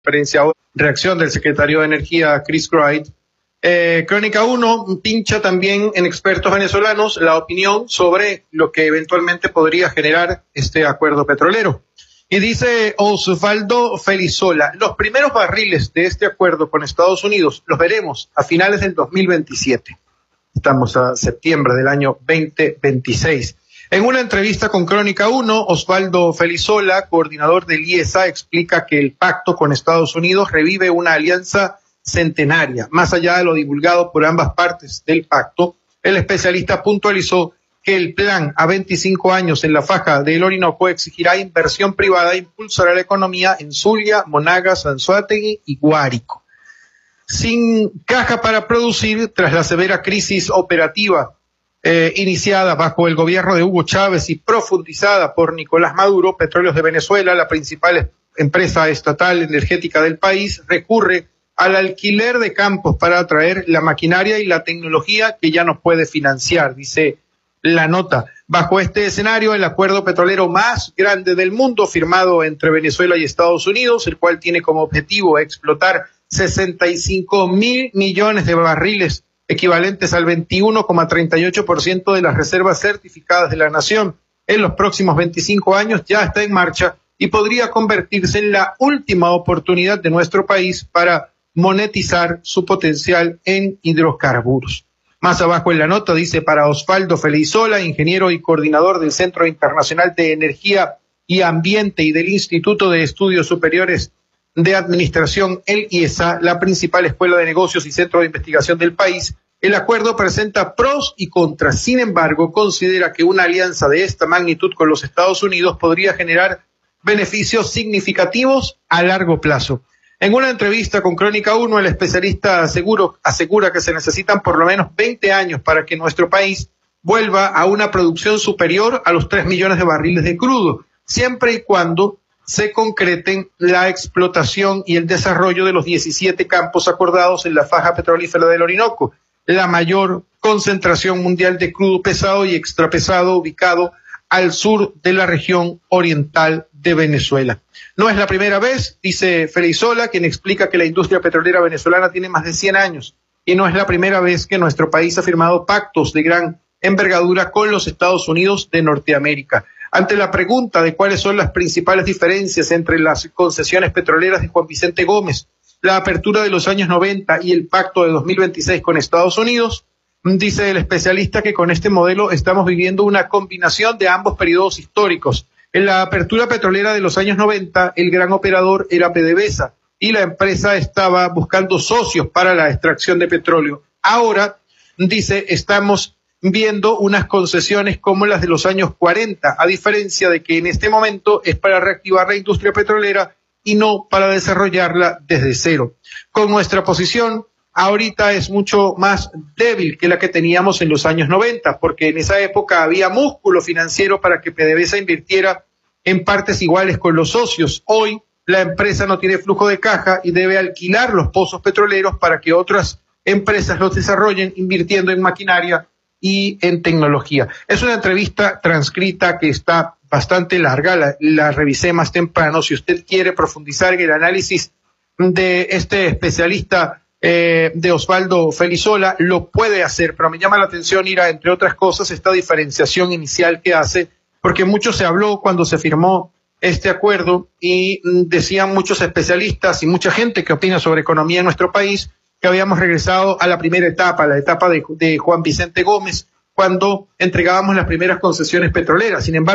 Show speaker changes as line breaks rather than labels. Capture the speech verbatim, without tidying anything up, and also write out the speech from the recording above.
Referencia a reacción del secretario de Energía, Chris Wright. Eh, Crónica uno pincha también en expertos venezolanos la opinión sobre lo que eventualmente podría generar este acuerdo petrolero. Y dice Osvaldo Felizola, los primeros barriles de este acuerdo con Estados Unidos los veremos a finales del dos mil veintisiete. Estamos a septiembre del año veinte veintiséis. En una entrevista con Crónica uno, Osvaldo Felizola, coordinador del I E S A, explica que el pacto con Estados Unidos revive una alianza centenaria. Más allá de lo divulgado por ambas partes del pacto, el especialista puntualizó que el plan a veinticinco años en la faja del Orinoco exigirá inversión privada e impulsará la economía en Zulia, Monagas, Anzoátegui y Guárico. Sin caja para producir, tras la severa crisis operativa Eh, iniciada bajo el gobierno de Hugo Chávez y profundizada por Nicolás Maduro, Petróleos de Venezuela, la principal empresa estatal energética del país, recurre al alquiler de campos para atraer la maquinaria y la tecnología que ya no puede financiar, dice la nota. Bajo este escenario, el acuerdo petrolero más grande del mundo, firmado entre Venezuela y Estados Unidos, el cual tiene como objetivo explotar sesenta y cinco mil millones de barriles equivalentes al veintiuno coma treinta y ocho por ciento de las reservas certificadas de la nación en los próximos veinticinco años, ya está en marcha y podría convertirse en la última oportunidad de nuestro país para monetizar su potencial en hidrocarburos. Más abajo en la nota dice, para Osvaldo Felizola, ingeniero y coordinador del Centro Internacional de Energía y Ambiente y del Instituto de Estudios Superiores de Administración, el I E S A, la principal escuela de negocios y centro de investigación del país, el acuerdo presenta pros y contras. Sin embargo, considera que una alianza de esta magnitud con los Estados Unidos podría generar beneficios significativos a largo plazo. En una entrevista con Crónica uno, el especialista aseguro, asegura que se necesitan por lo menos veinte años para que nuestro país vuelva a una producción superior a los tres millones de barriles de crudo, siempre y cuando se concreten la explotación y el desarrollo de los diecisiete campos acordados en la faja petrolífera del Orinoco, la mayor concentración mundial de crudo pesado y extrapesado ubicado al sur de la región oriental de Venezuela. No es la primera vez, dice Felizola, quien explica que la industria petrolera venezolana tiene más de cien años, y no es la primera vez que nuestro país ha firmado pactos de gran envergadura con los Estados Unidos de Norteamérica. Ante la pregunta de cuáles son las principales diferencias entre las concesiones petroleras de Juan Vicente Gómez, la apertura de los años noventa y el pacto de dos mil veintiséis con Estados Unidos, dice el especialista que con este modelo estamos viviendo una combinación de ambos periodos históricos. En la apertura petrolera de los años noventa, el gran operador era PDVSA y la empresa estaba buscando socios para la extracción de petróleo. Ahora, dice, estamos viendo unas concesiones como las de los años cuarenta, a diferencia de que en este momento es para reactivar la industria petrolera y no para desarrollarla desde cero. Con nuestra posición, ahorita es mucho más débil que la que teníamos en los años noventa, porque en esa época había músculo financiero para que PDVSA invirtiera en partes iguales con los socios. Hoy la empresa no tiene flujo de caja y debe alquilar los pozos petroleros para que otras empresas los desarrollen invirtiendo en maquinaria y en tecnología. Es una entrevista transcrita que está bastante larga, la, la revisé más temprano. Si usted quiere profundizar en el análisis de este especialista eh, de Osvaldo Felizola, lo puede hacer, pero me llama la atención, Ira, entre otras cosas, esta diferenciación inicial que hace, porque mucho se habló cuando se firmó este acuerdo y mm, decían muchos especialistas y mucha gente que opina sobre economía en nuestro país que habíamos regresado a la primera etapa, la etapa de, de Juan Vicente Gómez, cuando entregábamos las primeras concesiones petroleras. Sin embargo,